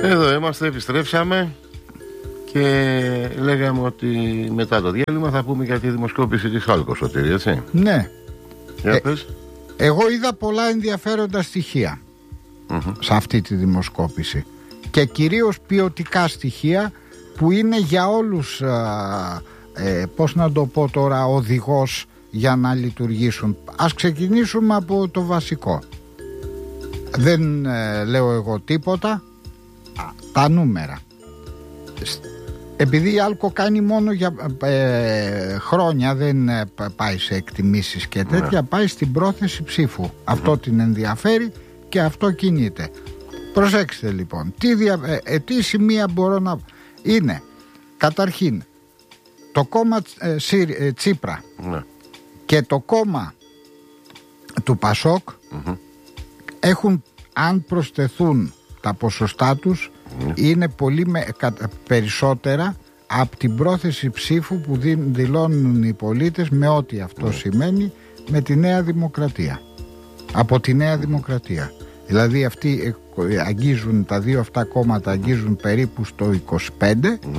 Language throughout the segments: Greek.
Εδώ είμαστε, επιστρέψαμε και λέγαμε ότι μετά το διάλειμμα θα πούμε για τη δημοσκόπηση της Χάλκο, Σωτήρη, έτσι. Ναι. Για πες. Εγώ είδα πολλά ενδιαφέροντα στοιχεία σε αυτή τη δημοσκόπηση και κυρίως ποιοτικά στοιχεία που είναι για όλους, πώς να το πω τώρα, οδηγός για να λειτουργήσουν. Ας ξεκινήσουμε από το βασικό. Δεν λέω εγώ τίποτα. Τα νούμερα. Επειδή η Άλκο κάνει μόνο για χρόνια, δεν πάει σε εκτιμήσεις και τέτοια, πάει στην πρόθεση ψήφου. Αυτό την ενδιαφέρει και αυτό κινείται. Προσέξτε λοιπόν, τι σημεία μπορώ να... Είναι, καταρχήν, το κόμμα Τσίπρα και το κόμμα του Πασόκ έχουν, αν προσθεθούν τα ποσοστά τους, είναι πολύ περισσότερα από την πρόθεση ψήφου που δηλώνουν οι πολίτες, με ό,τι αυτό σημαίνει, με τη Νέα Δημοκρατία. Από τη Νέα Δημοκρατία. Δηλαδή αυτοί αγγίζουν, τα δύο αυτά κόμματα αγγίζουν περίπου στο 25,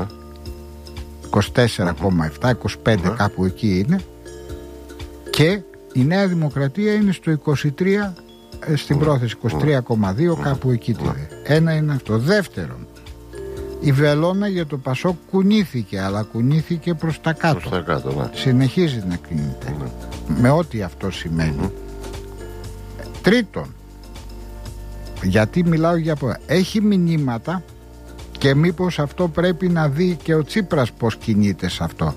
24,7, 25 κάπου εκεί είναι, και η Νέα Δημοκρατία είναι στο 23 στην πρόθεση, 23,2 κάπου εκεί. Ένα είναι αυτό. Δεύτερον, η βελόνα για το Πασόκ κουνήθηκε, αλλά κουνήθηκε προς τα κάτω. Συνεχίζει να κινείται, με ό,τι αυτό σημαίνει. Τρίτον, γιατί μιλάω για έχει μηνύματα και μήπως αυτό πρέπει να δει και ο Τσίπρας πως κινείται σε αυτό.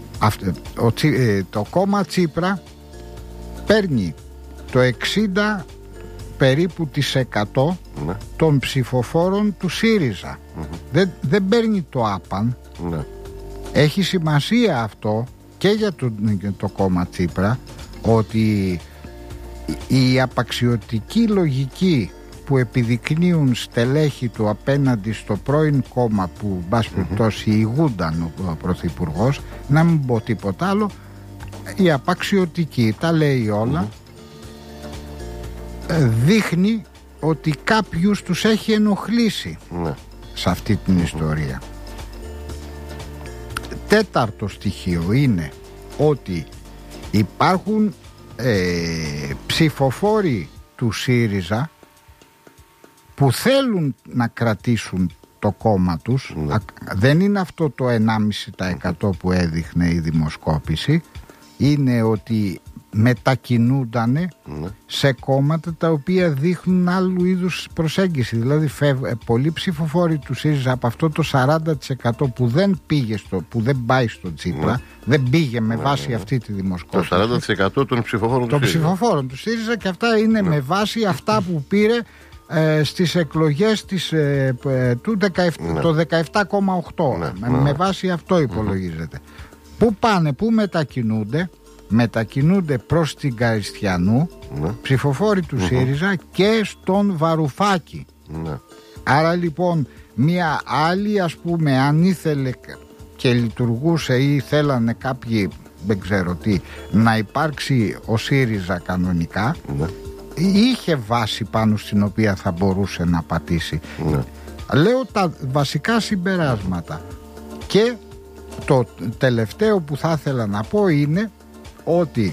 Το κόμμα Τσίπρα παίρνει το 60 περίπου της 100 των ψηφοφόρων του ΣΥΡΙΖΑ. Δεν παίρνει το άπαν. Έχει σημασία αυτό και για το κόμμα Τσίπρα, ότι η απαξιωτική λογική που επιδεικνύουν στελέχη του απέναντι στο πρώην κόμμα που μπας περιπτώσει ηγούνταν ο Πρωθυπουργός, να μην πω τίποτα άλλο, η απαξιωτική τα λέει όλα, δείχνει ότι κάποιους τους έχει ενοχλήσει σε αυτή την ιστορία. Τέταρτο στοιχείο είναι ότι υπάρχουν ψηφοφόροι του ΣΥΡΙΖΑ που θέλουν να κρατήσουν το κόμμα τους. Δεν είναι αυτό το 1,5% που έδειχνε η δημοσκόπηση, είναι ότι μετακινούντανε σε κόμματα τα οποία δείχνουν άλλου είδους προσέγγιση. Δηλαδή πολλοί ψηφοφόροι του ΣΥΡΙΖΑ από αυτό το 40% που δεν πήγε που δεν πάει στο Τσίπρα, δεν πήγε με βάση αυτή τη δημοσκόπηση. Το 40% των ψηφοφόρων του ΣΥΡΙΖΑ, και αυτά είναι με βάση αυτά που πήρε στις εκλογές του 17, το 17,8. Με βάση αυτό υπολογίζεται. Πού πάνε, πού μετακινούνται προς την Καριστιανού, ψηφοφόροι του ΣΥΡΙΖΑ, και στον Βαρουφάκη. Άρα λοιπόν μια άλλη, ας πούμε, αν ήθελε και λειτουργούσε ή θέλανε κάποιοι, δεν ξέρω τι, να υπάρξει ο ΣΥΡΙΖΑ κανονικά, είχε βάση πάνω στην οποία θα μπορούσε να πατήσει. Λέω τα βασικά συμπεράσματα. Και το τελευταίο που θα ήθελα να πω είναι ότι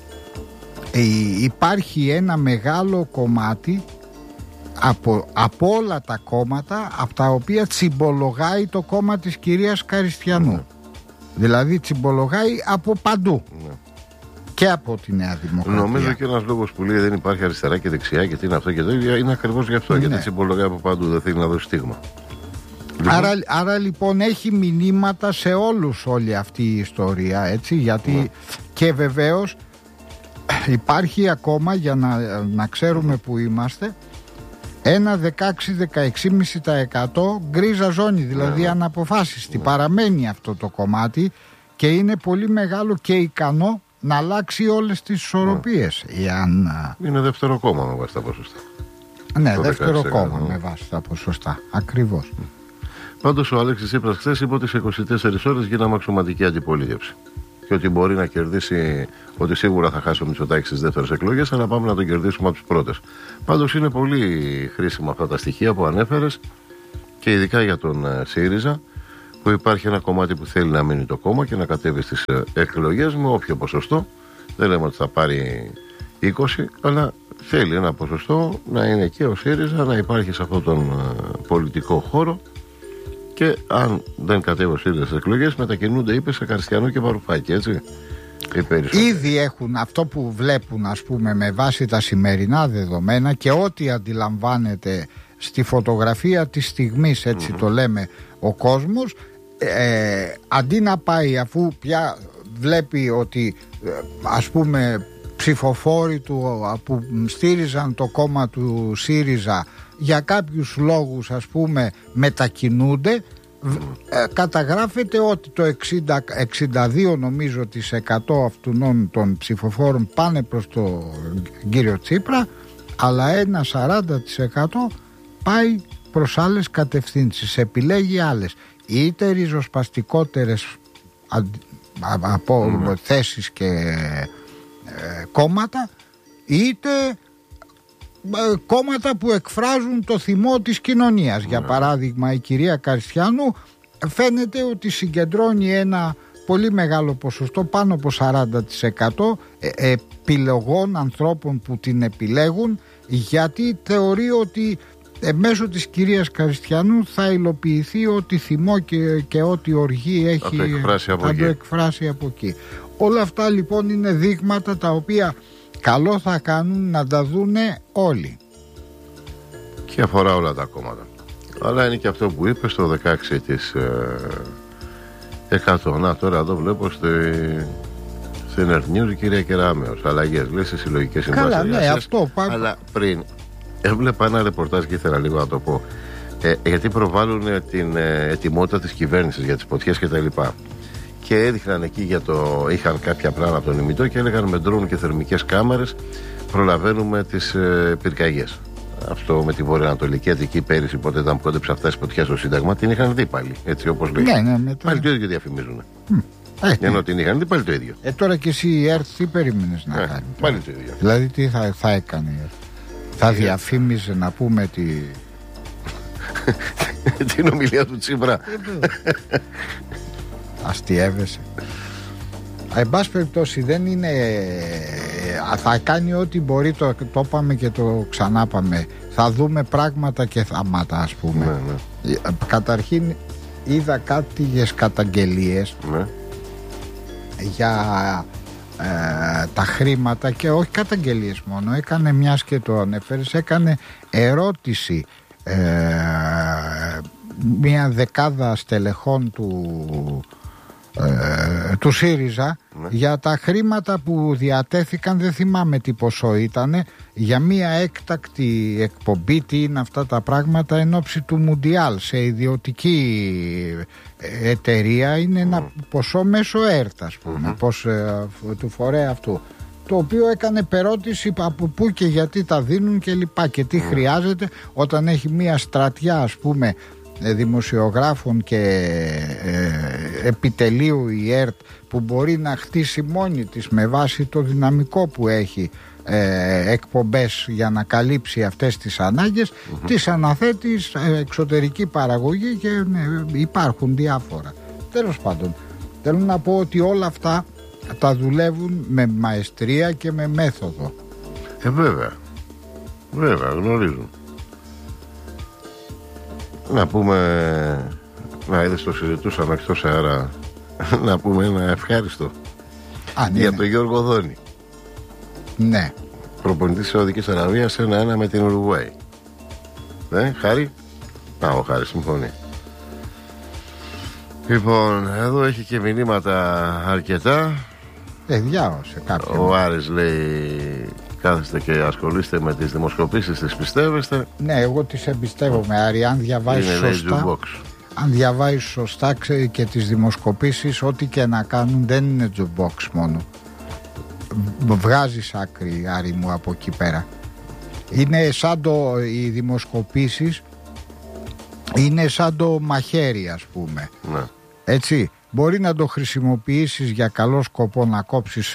υπάρχει ένα μεγάλο κομμάτι από όλα τα κόμματα από τα οποία τσιμπολογάει το κόμμα της κυρίας Καριστιανού. Δηλαδή τσιμπολογάει από παντού. Και από τη Νέα Δημοκρατία. Νομίζω και ένας λόγος που λέει δεν υπάρχει αριστερά και δεξιά και τι είναι αυτό και το ίδιο είναι ακριβώς γι' αυτό. Γιατί τσιμπολογάει από παντού, δεν θέλει να δώσει στίγμα. Άρα λοιπόν έχει μηνύματα σε όλους όλη αυτή η ιστορία, έτσι, γιατί και βεβαίως υπάρχει ακόμα, για να ξέρουμε που είμαστε, ένα 16-16,5% γκρίζα ζώνη, δηλαδή αναποφάσιστη. Παραμένει αυτό το κομμάτι και είναι πολύ μεγάλο και ικανό να αλλάξει όλες τις ισορροπίες. Είναι δεύτερο κόμμα με βάση τα ποσοστά. Ναι, δεύτερο κόμμα με βάση τα ποσοστά. Ακριβώς. Πάντως ο Αλέξης Τσίπρας χθες είπε ότι σε 24 ώρες γίναμε αξιωματική αντιπολίτευση. Και ότι μπορεί να κερδίσει, ότι σίγουρα θα χάσει ο Μητσοτάκης στις δεύτερες εκλογές, αλλά πάμε να τον κερδίσουμε από τις πρώτες. Πάντως είναι πολύ χρήσιμα αυτά τα στοιχεία που ανέφερες Και ειδικά για τον ΣΥΡΙΖΑ, που υπάρχει ένα κομμάτι που θέλει να μείνει το κόμμα και να κατέβει στις εκλογές με όποιο ποσοστό. Δεν λέμε ότι θα πάρει 20, αλλά θέλει ένα ποσοστό να είναι και ο ΣΥΡΙΖΑ, να υπάρχει σε αυτόν τον πολιτικό χώρο. Και αν δεν κατέβει ο ΣΥΡΙΖΑ στις εκλογές, μετακινούνται, είπε, σε Καριστιανό και Βαρουφάκη, έτσι. Ήδη έχουν αυτό που βλέπουν, ας πούμε, με βάση τα σημερινά δεδομένα και ό,τι αντιλαμβάνεται στη φωτογραφία της στιγμής, έτσι το λέμε, ο κόσμος, αντί να πάει, αφού πια βλέπει ότι ας πούμε ψηφοφόροι του που στήριζαν το κόμμα του ΣΥΡΙΖΑ για κάποιους λόγους, ας πούμε, μετακινούνται, καταγράφεται ότι το 62 νομίζω της 100 αυτών των ψηφοφόρων πάνε προς τον κύριο Τσίπρα, αλλά ένα 40% πάει προς άλλες κατευθύνσεις, επιλέγει άλλες, είτε ριζοσπαστικότερες από θέσεις και κόμματα, είτε κόμματα που εκφράζουν το θυμό της κοινωνίας. Για παράδειγμα, η κυρία Καριστιανού φαίνεται ότι συγκεντρώνει ένα πολύ μεγάλο ποσοστό, πάνω από 40% επιλογών ανθρώπων που την επιλέγουν, γιατί θεωρεί ότι μέσω της κυρίας Καριστιανού θα υλοποιηθεί ό,τι θυμό και ό,τι οργή έχει, θα το εκφράσει από εκεί. Όλα αυτά λοιπόν είναι δείγματα τα οποία καλό θα κάνουν να τα δούνε όλοι. Και αφορά όλα τα κόμματα. Αλλά είναι και αυτό που είπε στο 16 της 100. Να, τώρα εδώ βλέπω στην Earth News η κυρία Κεράμεως. Αλλαγές, λέει, σε συλλογικές συμβάσεις. Καλά, ναι, αυτό πάντα. Αλλά πριν έβλεπα ένα ρεπορτάζ και ήθελα λίγο να το πω. Γιατί προβάλλουν την ετοιμότητα της κυβέρνησης για τις φωτιές κτλ. Και έδειχναν εκεί είχαν κάποια πλάνα από τον ημιτό και έλεγαν με ντρόουν και θερμικές κάμερες προλαβαίνουμε τις πυρκαγιές. Αυτό με τη βορειοανατολική Αττική πέρυσι, πότε ήταν που κόντεψε αυτά τις φωτιές στο Σύνταγμα, την είχαν δει πάλι. Έτσι όπως λέει. Ναι, πάλι το ίδιο διαφημίζουν. Ενώ την είχαν δει πάλι το ίδιο. Τώρα και εσύ η ΕΡΤ τι περίμενες να κάνει? Πάλι το ίδιο. Δηλαδή τι θα έκανε η ΕΡΤ? Θα διαφήμιζε, να πούμε, την ομιλία του Τσίπρα. Αστιεύεσαι. Εν πάση περιπτώσει δεν είναι, θα κάνει ό,τι μπορεί, το είπαμε και το ξανά πάμε. Θα δούμε πράγματα και θάματα, ας πούμε. Ναι. Καταρχήν είδα κάποιες καταγγελίες για τα χρήματα, και όχι καταγγελίες μόνο, έκανε, μιας και το ανέφερες, έκανε ερώτηση μια δεκάδα στελεχών του ΣΥΡΙΖΑ για τα χρήματα που διατέθηκαν, δεν θυμάμαι τι ποσό ήτανε, για μια έκτακτη εκπομπή, τι είναι αυτά τα πράγματα, εν ώψη του Μουντιάλ σε ιδιωτική εταιρεία. Είναι ένα ποσό μέσω ΕΡΤ, ας πούμε, του φορέα αυτού, το οποίο έκανε περώτηση από πού και γιατί τα δίνουν και λοιπά και τι χρειάζεται, όταν έχει μια στρατιά, ας πούμε, δημοσιογράφων και επιτελείου η ΕΡΤ, που μπορεί να χτίσει μόνη της με βάση το δυναμικό που έχει εκπομπές για να καλύψει αυτές τις ανάγκες, τις αναθέτει εξωτερική παραγωγή και υπάρχουν διάφορα. Τέλος πάντων, θέλω να πω ότι όλα αυτά τα δουλεύουν με μαεστρία και με μέθοδο. Βέβαια γνωρίζουν. Να πούμε, να είδες, το συζητούσαμε εκτός αέρα, να πούμε ένα ευχάριστο για τον Γιώργο Δόνη. Ναι. Προπονητής της Σαουδικής Αραβίας 1-1 με την Ουρουγουάη. Χάρη. Ο Χάρης συμφωνεί. Λοιπόν, εδώ έχει και μηνύματα αρκετά. Διάβασε κάποιο. Ο Άρης λέει, κάθεστε και ασχολείστε με τις δημοσκοπήσεις, τις πιστεύεστε? Ναι, εγώ τις εμπιστεύομαι, Άρη. Αν διαβάζεις σωστά, αν διαβάζεις σωστά και τις δημοσκοπήσεις, ό,τι και να κάνουν δεν είναι jukebox μόνο. Βγάζεις άκρη, Άρη μου, από εκεί πέρα. Είναι σαν οι δημοσκοπήσεις είναι σαν το μαχαίρι, ας πούμε. Ναι. Έτσι, μπορεί να το χρησιμοποιήσεις για καλό σκοπό, να κόψεις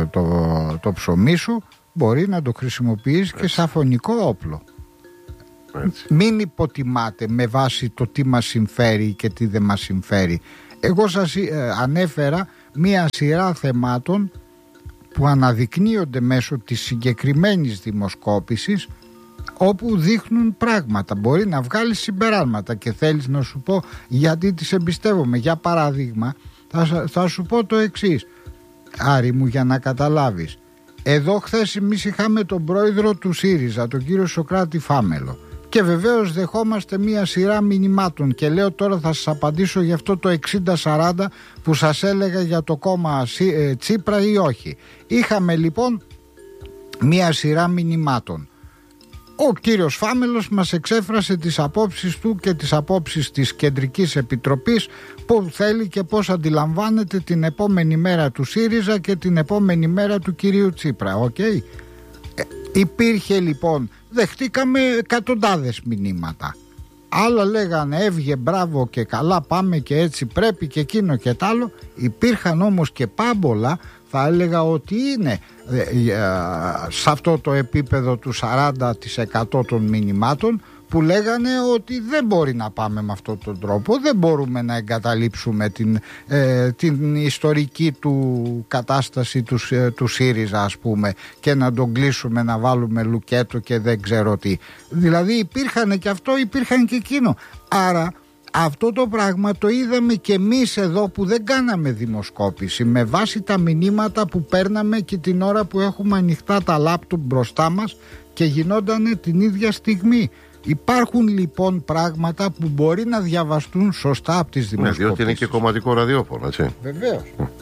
το ψωμί σου, μπορεί να το χρησιμοποιήσεις και σαν φωνικό όπλο. Μην υποτιμάτε με βάση το τι μας συμφέρει και τι δεν μας συμφέρει. Εγώ σας ανέφερα μία σειρά θεμάτων που αναδεικνύονται μέσω της συγκεκριμένης δημοσκόπησης, όπου δείχνουν πράγματα. Μπορεί να βγάλεις συμπεράσματα και θέλεις να σου πω γιατί τις εμπιστεύομαι. Για παράδειγμα, θα σου πω το εξής, Άρη μου, για να καταλάβεις. Εδώ χθες εμείς είχαμε τον πρόεδρο του ΣΥΡΙΖΑ, τον κύριο Σωκράτη Φάμελο, και βεβαίως δεχόμαστε μία σειρά μηνυμάτων, και λέω τώρα θα σας απαντήσω για αυτό το 60-40 που σας έλεγα για το κόμμα Τσίπρα ή όχι. Είχαμε λοιπόν μία σειρά μηνυμάτων. Ο κύριος Φάμελος μας εξέφρασε τις απόψεις του και τις απόψεις της Κεντρικής Επιτροπής, που θέλει και πώς αντιλαμβάνεται την επόμενη μέρα του ΣΥΡΙΖΑ και την επόμενη μέρα του κυρίου Τσίπρα. Okay. Υπήρχε λοιπόν, δεχτήκαμε εκατοντάδες μηνύματα. Άλλα λέγανε έβγε, μπράβο και καλά, πάμε και έτσι πρέπει και εκείνο και τ' άλλο. Υπήρχαν όμως και πάμπολα, θα έλεγα ότι είναι σε αυτό το επίπεδο του 40% των μηνυμάτων, που λέγανε ότι δεν μπορεί να πάμε με αυτόν τον τρόπο, δεν μπορούμε να εγκαταλείψουμε την ιστορική του κατάσταση του ΣΥΡΙΖΑ, ας πούμε, και να τον κλείσουμε, να βάλουμε λουκέτο και δεν ξέρω τι. Δηλαδή υπήρχαν και αυτό, υπήρχαν και εκείνο. Άρα αυτό το πράγμα το είδαμε και εμείς εδώ που δεν κάναμε δημοσκόπηση, με βάση τα μηνύματα που παίρναμε και την ώρα που έχουμε ανοιχτά τα λάπτοπ μπροστά μας και γινόταν την ίδια στιγμή. Υπάρχουν λοιπόν πράγματα που μπορεί να διαβαστούν σωστά από τις δημοσκοπήσεις. Διότι είναι και κομματικό ραδιόφωνο, έτσι. Βεβαίως.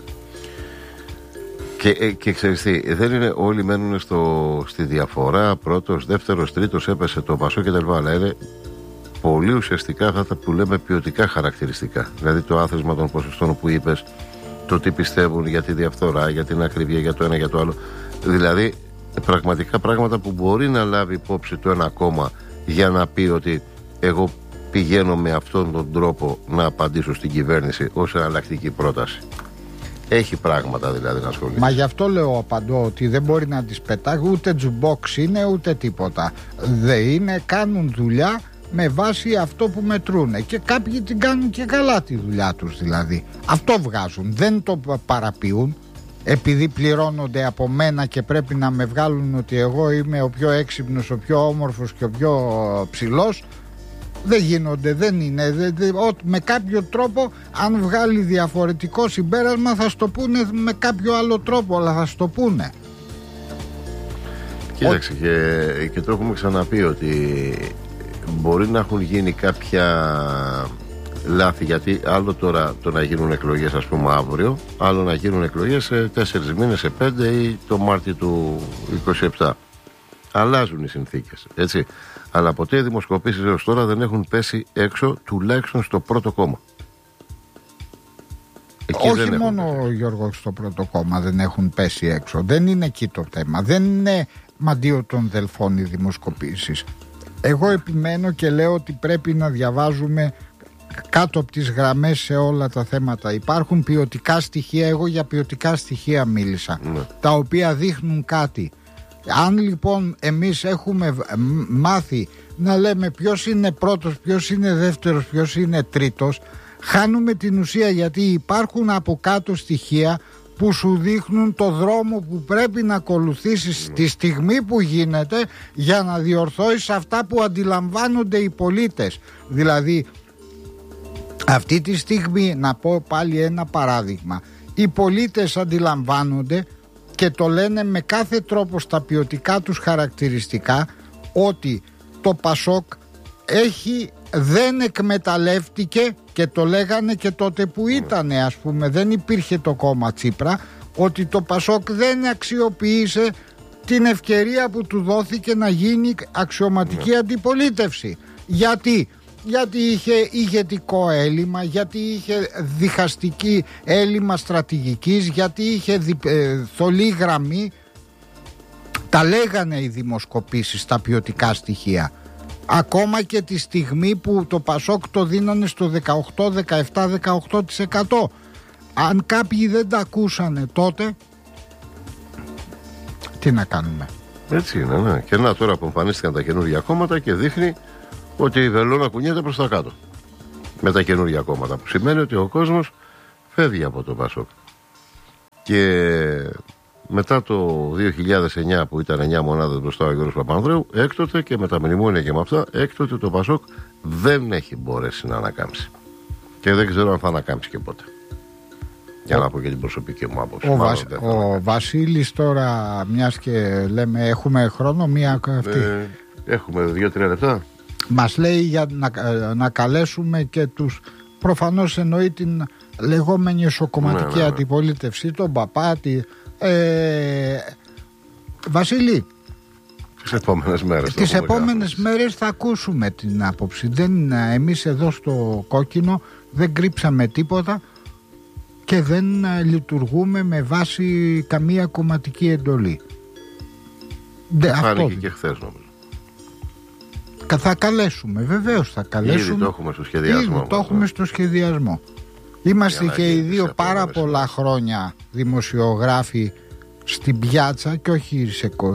Και ξέρεις τι, δεν είναι όλοι μένουν στη διαφορά, πρώτος, δεύτερος, τρίτος έπεσε το Πασό και τα λοιπά, αλλά είναι πολύ ουσιαστικά αυτά που λέμε ποιοτικά χαρακτηριστικά. Δηλαδή το άθροισμα των ποσοστών που είπες, το τι πιστεύουν για τη διαφθορά, για την ακρίβεια, για το ένα για το άλλο. Δηλαδή πραγματικά πράγματα που μπορεί να λάβει υπόψη το ένα κόμμα για να πει ότι εγώ πηγαίνω με αυτόν τον τρόπο να απαντήσω στην κυβέρνηση ως εναλλακτική πρόταση. Έχει πράγματα δηλαδή να ασχολείται. Μα γι' αυτό λέω, απαντώ ότι δεν μπορεί να τις πετάει, ούτε τζουμπόξ είναι ούτε τίποτα. Δεν είναι, κάνουν δουλειά με βάση αυτό που μετρούνε, και κάποιοι την κάνουν και καλά τη δουλειά τους, δηλαδή αυτό βγάζουν, δεν το παραποιούν επειδή πληρώνονται από μένα και πρέπει να με βγάλουν ότι εγώ είμαι ο πιο έξυπνος, ο πιο όμορφος και ο πιο ψηλός. Δεν γίνονται, δεν είναι. Με κάποιο τρόπο, αν βγάλει διαφορετικό συμπέρασμα, θα στο πούνε με κάποιο άλλο τρόπο, αλλά θα στο πούνε. Κοίταξε, και το έχουμε ξαναπεί ότι μπορεί να έχουν γίνει κάποια λάθη, γιατί άλλο τώρα το να γίνουν εκλογές, ας πούμε, αύριο, άλλο να γίνουν εκλογές σε 4 μήνες, σε 5 ή το Μάρτιο του 27. Αλλάζουν οι συνθήκες, έτσι. Αλλά ποτέ οι δημοσκοπήσεις έως τώρα δεν έχουν πέσει έξω, τουλάχιστον στο πρώτο κόμμα. Εκεί όχι μόνο, Γιώργο, στο πρώτο κόμμα δεν έχουν πέσει έξω. Δεν είναι εκεί το θέμα. Δεν είναι μαντίο των δελφών οι δημοσκοπήσεις. Εγώ επιμένω και λέω ότι πρέπει να διαβάζουμε κάτω από τις γραμμές σε όλα τα θέματα. Υπάρχουν ποιοτικά στοιχεία, εγώ για ποιοτικά στοιχεία μίλησα, τα οποία δείχνουν κάτι. Αν λοιπόν εμείς έχουμε μάθει να λέμε ποιος είναι πρώτος, ποιος είναι δεύτερος, ποιος είναι τρίτος, χάνουμε την ουσία, γιατί υπάρχουν από κάτω στοιχεία που σου δείχνουν το δρόμο που πρέπει να ακολουθήσεις τη στιγμή που γίνεται για να διορθώσεις αυτά που αντιλαμβάνονται οι πολίτες. Δηλαδή αυτή τη στιγμή, να πω πάλι ένα παράδειγμα, οι πολίτες αντιλαμβάνονται και το λένε με κάθε τρόπο στα ποιοτικά τους χαρακτηριστικά ότι το Πασόκ δεν εκμεταλλεύτηκε, και το λέγανε και τότε που ήτανε, ας πούμε, δεν υπήρχε το κόμμα Τσίπρα, ότι το Πασόκ δεν αξιοποίησε την ευκαιρία που του δόθηκε να γίνει αξιωματική αντιπολίτευση. Γιατί είχε ηγετικό έλλειμμα, γιατί είχε διχαστική έλλειμμα στρατηγικής, γιατί είχε θολή γραμμή. Τα λέγανε οι δημοσκοπήσεις, τα ποιοτικά στοιχεία. Ακόμα και τη στιγμή που το Πασόκ το δίνανε στο 18, 17, 18%. Αν κάποιοι δεν τα ακούσανε τότε, τι να κάνουμε. Έτσι είναι, ναι. Και να, τώρα που εμφανίστηκαν τα καινούργια κόμματα και δείχνει ότι η βελόνα κουνιέται προς τα κάτω με τα καινούργια κόμματα, που σημαίνει ότι ο κόσμος φεύγει από το Πασόκ. Και μετά το 2009 που ήταν 9 μονάδες μπροστά ο Γιώργος Παπανδρέου, έκτοτε και με τα μνημόνια και με αυτά, έκτοτε το Πασόκ δεν έχει μπορέσει να ανακάμψει. Και δεν ξέρω αν θα ανακάμψει και πότε. Για να πω και την προσωπική μου άποψη. Ο Βασίλης τώρα, μιας και λέμε έχουμε χρόνο, μία αυτή. Έχουμε 2-3 λεπτά. Μας λέει για να καλέσουμε και τους, προφανώς εννοεί την λεγόμενη εσωκομματική αντιπολίτευση, τον Παπάτη. Βασίλη, τις επόμενες μέρες θα ακούσουμε την άποψη. Εμείς εδώ στο Κόκκινο δεν κρύψαμε τίποτα και δεν λειτουργούμε με βάση καμία κομματική εντολή. Φάνηκε και χθες νομίζω. Θα καλέσουμε, βεβαίως θα καλέσουμε. Ήδη το έχουμε στο σχεδιασμό. Το έχουμε στο σχεδιασμό. Είμαστε και οι δύο πάρα πολλά χρόνια δημοσιογράφοι στην πιάτσα και όχι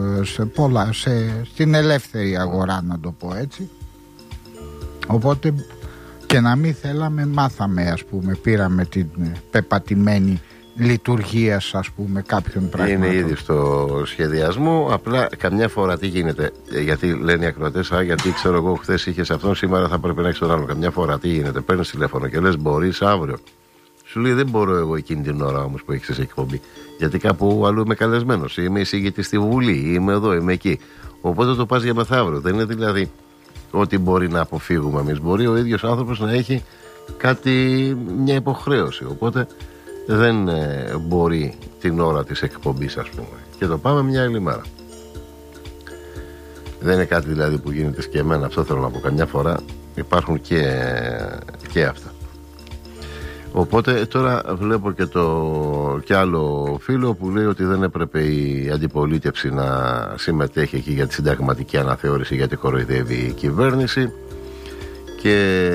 στην ελεύθερη αγορά, να το πω έτσι. Οπότε και να μην θέλαμε, μάθαμε, ας πούμε, πήραμε την πεπατημένη λειτουργία, ας πούμε, κάποιων πραγμάτων. Είναι ήδη στο σχεδιασμό. Απλά καμιά φορά τι γίνεται, γιατί λένε οι ακροατές, γιατί ξέρω εγώ χθες είχες αυτόν, σήμερα θα πρέπει να έχεις τον άλλο. Καμιά φορά τι γίνεται, παίρνεις τηλέφωνο και λες μπορείς αύριο. Σου λέει δεν μπορώ εγώ εκείνη την ώρα όμως που έχεις εκπομπή, γιατί κάπου αλλού είμαι καλεσμένος, είμαι εισηγητής στη Βουλή, είμαι εδώ, είμαι εκεί. Οπότε το πας για μεθαύριο. Δεν είναι δηλαδή ότι μπορεί να αποφύγουμε εμείς. Μπορεί ο ίδιος άνθρωπος να έχει μια υποχρέωση. Οπότε δεν μπορεί την ώρα της εκπομπής, ας πούμε. Και το πάμε μια άλλη μέρα. Δεν είναι κάτι δηλαδή που γίνεται και εμένα. Αυτό θέλω να πω. Καμιά φορά υπάρχουν και αυτά. Οπότε τώρα βλέπω και άλλο φίλο που λέει ότι δεν έπρεπε η αντιπολίτευση να συμμετέχει εκεί για τη συνταγματική αναθεώρηση, γιατί κοροϊδεύει η κυβέρνηση, και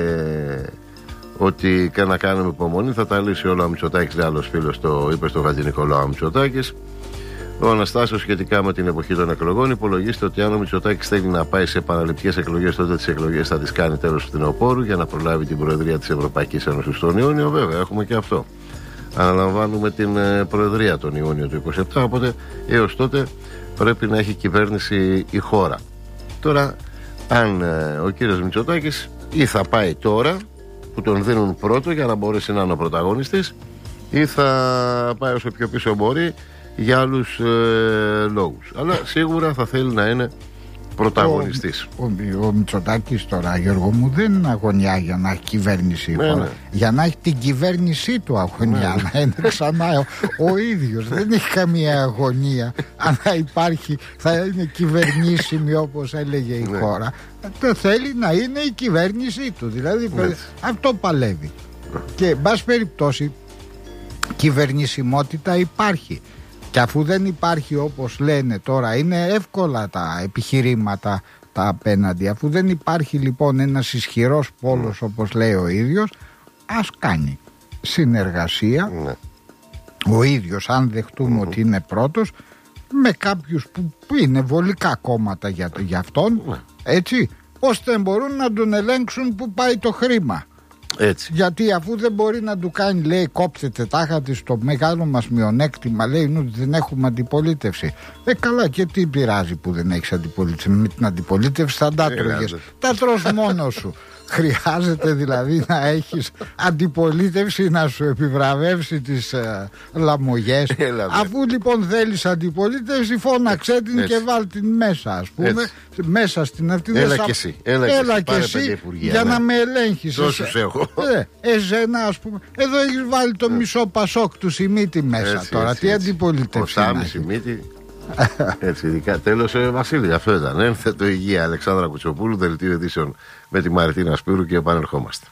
ότι να κάνουμε υπομονή, θα τα λύσει όλα ο Μητσοτάκης. Λέει άλλος φίλος, το είπε στο Χατζηνικολάου ο Μητσοτάκης. Ο Αναστάσιος σχετικά με την εποχή των εκλογών, υπολογίστε ότι αν ο Μητσοτάκης θέλει να πάει σε επαναληπτικές εκλογές, τότε τις εκλογές θα τις κάνει τέλος του φθινοπόρου για να προλάβει την Προεδρία της Ευρωπαϊκής Ένωσης τον Ιούνιο. Βέβαια, έχουμε και αυτό. Αναλαμβάνουμε την Προεδρία τον Ιούνιο του 2027, οπότε έως τότε πρέπει να έχει κυβέρνηση η χώρα. Τώρα, αν ο κύριος Μητσοτάκης ή θα πάει τώρα που τον δίνουν πρώτο για να μπορέσει να είναι ο πρωταγωνιστής, ή θα πάει όσο πιο πίσω μπορεί για άλλους λόγους. Αλλά σίγουρα θα θέλει να είναι πρωταγωνιστής. Ο Μητσοτάκης τώρα, Γιώργο μου, δεν αγωνιά για να έχει κυβέρνηση. Ναι. Για να έχει την κυβέρνησή του αγωνιά, να είναι ξανά ο ίδιος. Δεν έχει καμία αγωνία. Αν υπάρχει, θα είναι κυβερνήσιμη, όπως έλεγε η χώρα. Το θέλει να είναι η κυβέρνησή του. Δηλαδή αυτό παλεύει. Και εν πάση περιπτώσει κυβερνησιμότητα υπάρχει. Και αφού δεν υπάρχει, όπως λένε τώρα, είναι εύκολα τα επιχειρήματα τα απέναντι. Αφού δεν υπάρχει λοιπόν ένας ισχυρός πόλος, όπως λέει ο ίδιος, ας κάνει συνεργασία ο ίδιος, αν δεχτούμε ότι είναι πρώτος, με κάποιους που είναι βολικά κόμματα για αυτόν, έτσι, ώστε μπορούν να τον ελέγξουν που πάει το χρήμα. Έτσι. Γιατί αφού δεν μπορεί να του κάνει, λέει, κόψτε τάχα της το μεγάλο μας μειονέκτημα, λέει, δεν έχουμε αντιπολίτευση. Καλά, και τι πειράζει που δεν έχεις αντιπολίτευση? Με την αντιπολίτευση θα τα τρώγες. Τα τρως μόνος σου. Χρειάζεται δηλαδή να έχεις αντιπολίτευση να σου επιβραβεύσει τις λαμογές? Αφού λοιπόν θέλεις αντιπολίτευση, φώναξέ την και βάλ την μέσα, ας πούμε, μέσα στην αυτή. Έλα και εσύ, έλα και εσύ για να με ελέγχεις. Τόσους έχω. Εσένα, ας πούμε, εδώ έχεις βάλει το μισό Πασόκ του Σιμίτη μέσα. Τώρα τι αντιπολίτευση? Σιμίτη. Έτσι, ειδικά. Τέλος, Βασίλη, αυτό ήταν. Ένθετο υγεία, Αλεξάνδρα Κουτσοπούλου, δελτίο ειδήσεων με τη Μαριτίνα Σπύρου, και επανερχόμαστε.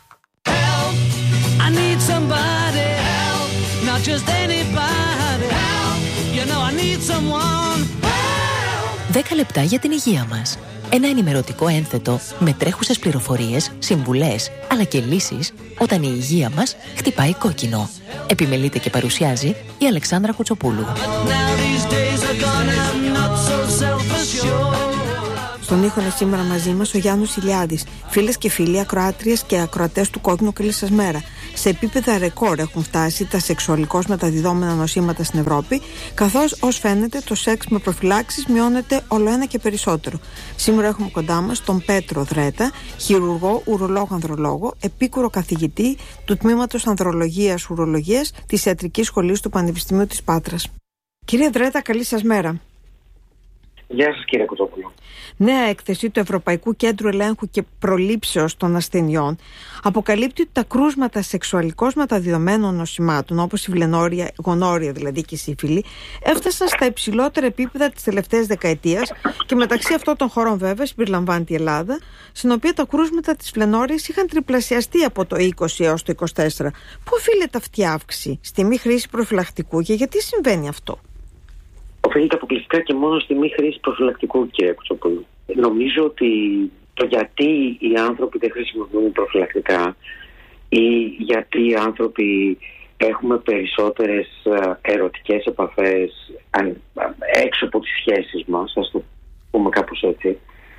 10 λεπτά για την υγεία μας. Ένα ενημερωτικό ένθετο με τρέχουσες πληροφορίες, συμβουλές, αλλά και λύσεις όταν η υγεία μας χτυπάει κόκκινο. Επιμελείται και παρουσιάζει η Αλεξάνδρα Κουτσοπούλου. Στο Στον ήχο είναι σήμερα μαζί μας ο Γιάννος Ηλιάδης. Φίλες και φίλοι, ακροάτριες και ακροατές του Κόκκινου, καλή σας μέρα. Σε επίπεδα ρεκόρ έχουν φτάσει τα σεξουαλικώς μεταδιδόμενα νοσήματα στην Ευρώπη, καθώς ως φαίνεται το σεξ με προφυλάξεις μειώνεται όλο ένα και περισσότερο. Σήμερα έχουμε κοντά μας τον Πέτρο Δρέτα, χειρουργό, ουρολόγο-ανδρολόγο, επίκουρο καθηγητή του Τμήματος Ανδρολογίας Ουρολογίας της Ιατρικής Σχολής του Πανεπιστημίου της Πάτρας. Κύριε Δρέτα, καλή σας μέρα. Γεια σας, κύριε Κοτόπουλο. Νέα έκθεση του Ευρωπαϊκού Κέντρου Ελέγχου και Προλήψεως των Ασθενειών αποκαλύπτει ότι τα κρούσματα σεξουαλικώς μεταδιδομένων νοσημάτων, όπως η γονόρεια δηλαδή και η σύφυλη, έφτασαν στα υψηλότερα επίπεδα της τελευταίας δεκαετίας και μεταξύ αυτών των χωρών βέβαια συμπεριλαμβάνεται η Ελλάδα, στην οποία τα κρούσματα της φλενόριας είχαν τριπλασιαστεί από το 20 έως το 24. Πού οφείλεται αυτή η αύξηση, στη μη χρήση προφυλακτικού και γιατί συμβαίνει αυτό? Οφείλεται αποκλειστικά και μόνο στη μη χρήση προφυλακτικού, κύριε Κουτσοπούλου. Νομίζω ότι το γιατί οι άνθρωποι δεν χρησιμοποιούν προφυλακτικά ή γιατί οι άνθρωποι έχουμε περισσότερες ερωτικές επαφές έξω από τις σχέσεις μας, ας το πούμε κάπως έτσι,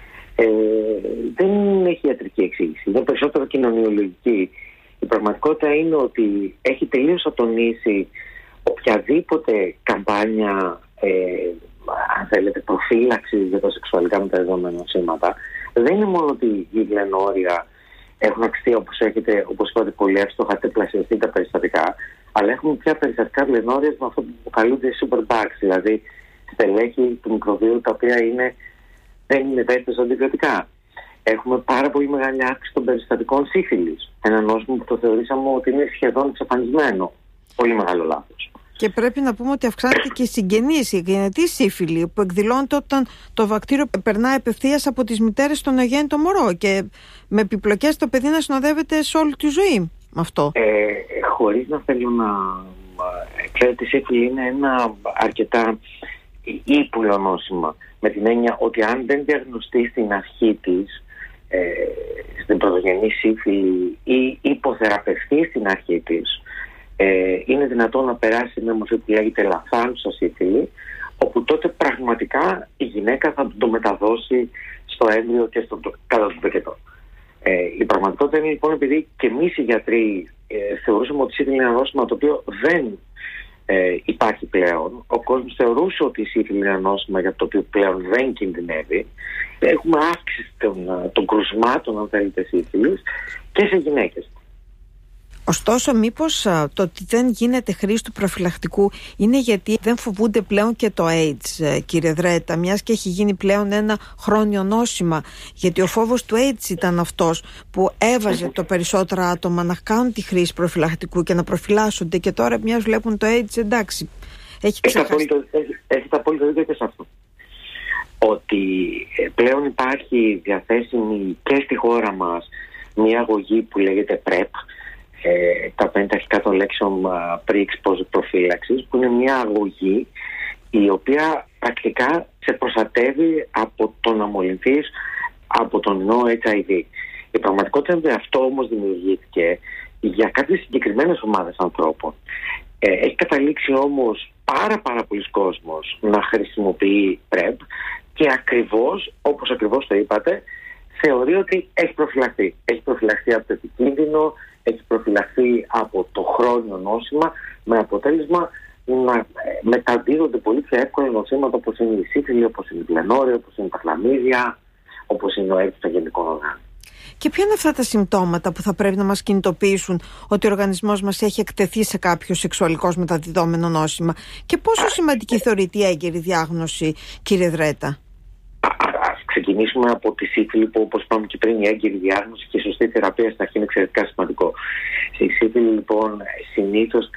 δεν έχει ιατρική εξήγηση. Είναι περισσότερο κοινωνιολογική. Η πραγματικότητα είναι ότι έχει τελείως ατονίσει οποιαδήποτε καμπάνια αν θέλετε προφύλαξη για τα σεξουαλικά μεταδεδομένα νοσήματα. Δεν είναι μόνο ότι οι γλενόρια έχουν αυξηθεί, όπως είπατε πολύ εύστοχα, τριπλασιαστεί τα περιστατικά, αλλά έχουμε πια περιστατικά γλενόρια με αυτό που αποκαλούνται superbugs, δηλαδή στελέχη του μικροβίου τα οποία δεν είναι ευαίσθητα στα αντιβιωτικά. Έχουμε πάρα πολύ μεγάλη αύξηση των περιστατικών σύφυλης, ένα νόσημα που το θεωρήσαμε ότι είναι σχεδόν εξαφανισμένο. Πολύ μεγάλο λάθος. Και πρέπει να πούμε ότι αυξάνεται και η συγγενής, η γενετή σύφυλη, που εκδηλώνεται όταν το βακτήριο περνάει απευθείας από τις μητέρες στο νεογέννητο μωρό και με επιπλοκές το παιδί να συνοδεύεται σε όλη τη ζωή με αυτό. Χωρίς να θέλω να... Ξέρετε, η σύφυλη είναι ένα αρκετά ύπουλο νόσημα, με την έννοια ότι αν δεν διαγνωστεί στην αρχή της, στην πρωτογενή σύφυλη ή υποθεραπευτεί στην αρχή της, είναι δυνατόν να περάσει μια μορφή που λέγεται λαθάνουσα σύφυλη, όπου τότε πραγματικά η γυναίκα θα το μεταδώσει στο έμβριο και κατά τον πεκετό. Η πραγματικότητα είναι λοιπόν, επειδή και εμείς οι γιατροί θεωρούσαμε ότι η σύφυλη είναι ένα νόσημα το οποίο δεν υπάρχει πλέον, ο κόσμος θεωρούσε ότι η σύφυλη είναι ένα νόσημα για το οποίο πλέον δεν κινδυνεύει. Έχουμε αύξηση των κρουσμάτων, αν θέλετε, σύφυλης και σε γυναίκες. Ωστόσο, μήπως το ότι δεν γίνεται χρήση του προφυλακτικού είναι γιατί δεν φοβούνται πλέον και το AIDS, κύριε Δρέτα, μιας και έχει γίνει πλέον ένα χρόνιο νόσημα? Γιατί ο φόβος του AIDS ήταν αυτός που έβαζε το περισσότερα άτομα να κάνουν τη χρήση προφυλακτικού και να προφυλάσσονται, και τώρα μιας βλέπουν το AIDS, εντάξει, έχει ξεχαστεί. Έχετε απόλυτο δίκιο και σε αυτό. Ότι πλέον υπάρχει διαθέσιμη και στη χώρα μας μια αγωγή που λέγεται PrEP, τα 50 αρχικά των λέξεων pre-exposure προφύλαξης, που είναι μια αγωγή η οποία πρακτικά σε προστατεύει από το να μολυνθείς από τον ιό HIV. Η πραγματικότητα είναι ότι αυτό όμως δημιουργήθηκε για κάποιες συγκεκριμένες ομάδες ανθρώπων. Έχει καταλήξει όμως πάρα πολλοί κόσμος να χρησιμοποιεί PrEP και ακριβώς, όπως ακριβώς το είπατε, θεωρεί ότι έχει προφυλαχθεί. Έχει προφυλαχθεί από το επικίνδυνο, έχει προφυλαχθεί από το χρόνιο νόσημα, με αποτέλεσμα να μεταδίδονται πολύ πιο εύκολα νοσήματα όπως είναι η σύφυλη, όπως είναι η γλενόρεια, όπως είναι τα χλαμίδια, όπως είναι ο AIDS των γενικών οργάνων. Και ποια είναι αυτά τα συμπτώματα που θα πρέπει να μας κινητοποιήσουν ότι ο οργανισμός μας έχει εκτεθεί σε κάποιο σεξουαλικώς μεταδιδόμενο νόσημα, και πόσο σημαντική θεωρείται η έγκαιρη διάγνωση, κύριε Δρέτα? Ας ξεκινήσουμε από τη σύφυλη, που όπως είπαμε και πριν, η έγκαιρη διάγνωση και η σωστή θεραπεία στην αρχή είναι εξαιρετικά σημαντικό. Η σύφυλη λοιπόν συνήθως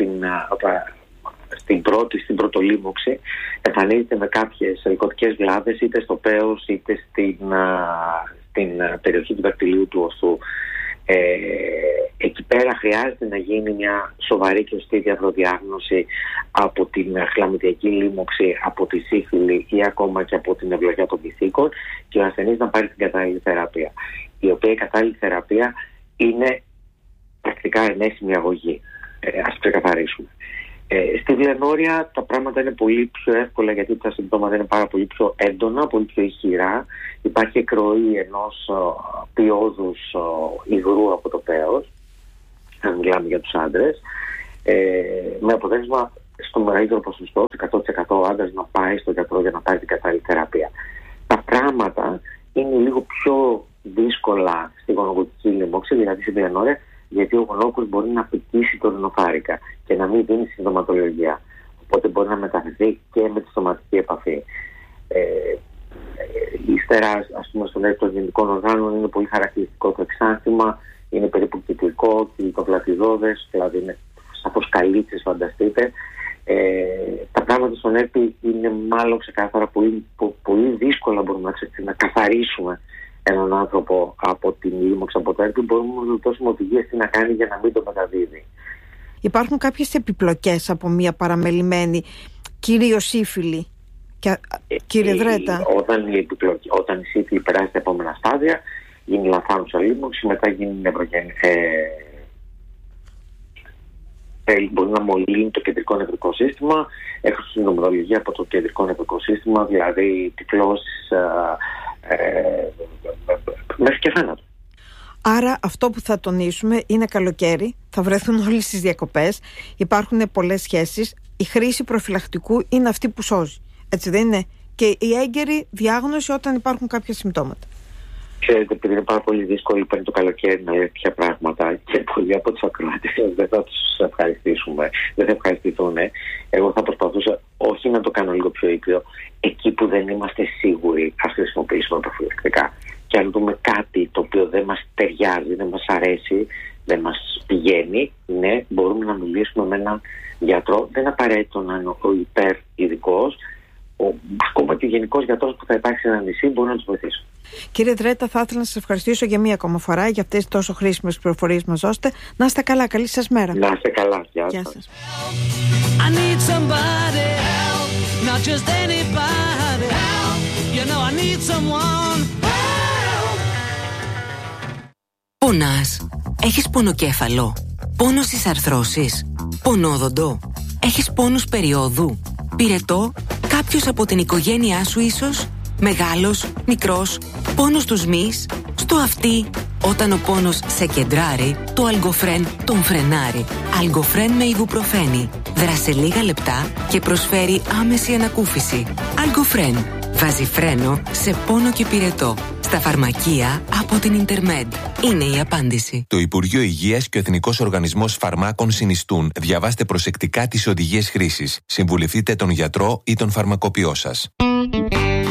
στην πρωτολίμωξη εμφανίζεται με κάποιες ελκωτικές βλάβες, είτε στο πέος είτε στην περιοχή του δακτυλίου του οστού. Εκεί πέρα χρειάζεται να γίνει μια σοβαρή και σωστή διαδροδιάγνωση από την χλαμιδιακή λίμωξη, από τη σύφυλη ή ακόμα και από την ευλογία των πυθίκων, και ο ασθενής να πάρει την κατάλληλη θεραπεία, η οποία η κατάλληλη θεραπεία είναι πρακτικά ενέσιμη αγωγή. Ας ξεκαθαρίσουμε. Στη Βλενόρια τα πράγματα είναι πολύ πιο εύκολα, γιατί τα συμπτώματα είναι πάρα πολύ πιο έντονα, πολύ πιο ηχηρά. Υπάρχει εκροή ενός ποιόδους υγρού από το πέος, αν μιλάμε για τους άντρες, με αποτέλεσμα στο μεγαλύτερο ποσοστό, 100% ο άντρας να πάει στον γιατρό για να πάρει την κατάλληλη θεραπεία. Τα πράγματα είναι λίγο πιο δύσκολα στη γονοκοτική λοιμώξη, δηλαδή στη Βλενόρια, γιατί ο γονόκος μπορεί να πικήσει το ρινοφάρικα και να μην δίνει συντοματολογία. Οπότε μπορεί να μεταφερθεί και με τη στοματική επαφή. Ύστερα, ας πούμε, στον έρθει των γεννητικών οργάνων είναι πολύ χαρακτηριστικό το εξάνθημα, είναι περίπου κυκλικό, κυλικοπλατιδώδες, δηλαδή είναι σαφώς καλύτσες, φανταστείτε. Τα πράγματα στον έρθει είναι μάλλον ξεκάθαρα πολύ δύσκολα μπορούμε να καθαρίσουμε έναν άνθρωπο από την λίμωξη, από το έρθει. Μπορούμε να του δώσουμε οδηγίες τι να κάνει για να μην το μεταδίδει. Υπάρχουν κάποιες επιπλοκές από μια παραμελημένη, κυρίως σύφυλλη? Κύριε Δρέτα, όταν η σύφυλλη περάσει τα επόμενα στάδια, γίνει λανθάνουσα λίμωξη, μετά γίνει μπορεί να μολύνει το κεντρικό νευρικό σύστημα. Έχω συνομοδολογία από το κεντρικό νευρικό σύστημα, δηλαδή τυκλώσεις μέχρι και θάνατο. Άρα αυτό που θα τονίσουμε είναι καλοκαίρι, θα βρεθούν όλοι στις διακοπές, υπάρχουν πολλές σχέσεις, η χρήση προφυλακτικού είναι αυτή που σώζει, έτσι δεν είναι? Και η έγκαιρη διάγνωση όταν υπάρχουν κάποια συμπτώματα. Ξέρετε, επειδή είναι πάρα πολύ δύσκολο πριν το καλοκαίρι να λέει τέτοια πράγματα και πολλοί από τους ακροατές δεν θα τους ευχαριστήσουμε, δεν θα ευχαριστηθούν. Εγώ θα προσπαθούσα όχι να το κάνω λίγο πιο ήπιο, εκεί που δεν είμαστε σίγουροι ας χρησιμοποιήσουμε προφυλακτικά. Και αν δούμε κάτι το οποίο δεν μας ταιριάζει, δεν μας αρέσει, δεν μας πηγαίνει, ναι, μπορούμε να μιλήσουμε με έναν γιατρό. Δεν απαραίτητο να είναι ο υπερ ειδικός, ακόμα και ο γενικός γιατρός που θα υπάρχει σε ένα νησί μπορεί να τους βοηθήσει. Κύριε Δρέτα, θα ήθελα να σας ευχαριστήσω για μία ακόμα φορά για αυτές τις τόσο χρήσιμες πληροφορίες που μας δώσετε. Να είστε καλά, καλή σας μέρα. Να είστε καλά, γεια σας. Πονάς? Έχεις πονοκέφαλο? Πόνο στις αρθρώσεις? Πονόδοντο? Έχεις πόνους περιόδου? Πυρετό? Κάποιος από την οικογένειά σου ίσως? Μεγάλος, μικρός? Πόνος στους μυς? Στο αυτί? Όταν ο πόνος σε κεντράρει, το Αλγκοφρέν τον φρενάρει. Αλγκοφρέν με ιβουπροφένη. Δράσε λίγα λεπτά και προσφέρει άμεση ανακούφιση. Αλγκοφρέν. Βάζει φρένο σε πόνο και πυρετό. Στα φαρμακεία από την Ιντερμέντ. Είναι η απάντηση. Το Υπουργείο Υγείας και ο Εθνικός Οργανισμός Φαρμάκων συνιστούν. Διαβάστε προσεκτικά τις οδηγίες χρήσης. Συμβουλευτείτε τον γιατρό ή τον φαρμακοποιό σας.